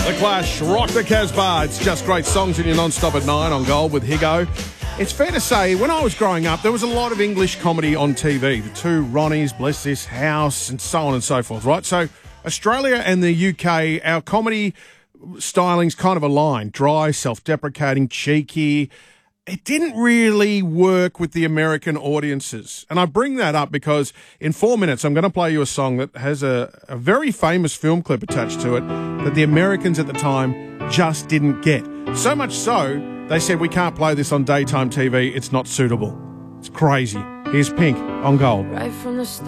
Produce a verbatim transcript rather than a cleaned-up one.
The Clash, Rock the Casbah. It's just great songs in your non-stop at nine on Gold with Higo. It's fair to say, when I was growing up, there was a lot of English comedy on T V. The two Ronnies, Bless This House, and so on and so forth, right? So Australia and the U K, our comedy styling's kind of aligned. Dry, self-deprecating, cheeky. It didn't really work with the American audiences. And I bring that up because in four minutes, I'm going to play you a song that has a, a very famous film clip attached to it that the Americans at the time just didn't get. So much so, they said, we can't play this on daytime T V. It's not suitable. It's crazy. Here's Pink on Gold. Right from the start.